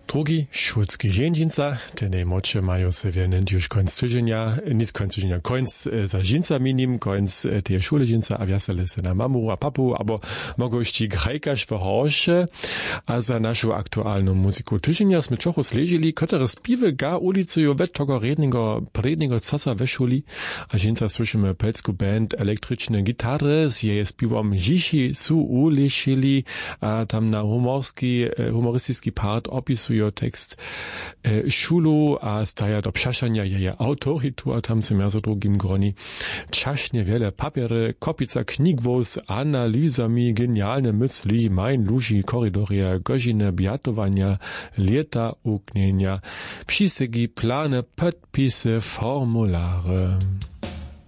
Drugi szulski ženžinca, te najmłodsze mają sobie już końc tydzienia, nic końc tydzienia, końc za dżinca minim, końc tej szule dżinca, a wiasele se na mamu a papu, abo mogą ści grajkaż w horsze, a za naszą aktualną muzyku tydzienia sme czochu sležili, które spiwy ga ulicują wet tego prednego casa we szuli, a dżinca słyszymy pelsku band elektryczne gitary z jej spiwom Žiši su ulišili, a tam na humorystyczny part opisują tekst szulu, a staja do przeszania jej autorytu, a tam se za drugim groni czaśnie wiele papiery, kopica knigów z analizami, genialne myśli, mein luži, koridoria, godziny biatowania, lata uknienia, przysygi, plany, podpisy, formulary.